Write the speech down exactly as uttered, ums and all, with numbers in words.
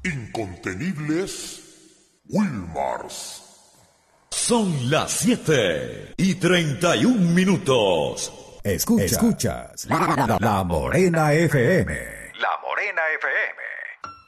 Incontenibles Wilmars. Son las siete y treinta y un minutos. Escucha, Escuchas la, la, la Morena F M. La Morena F M.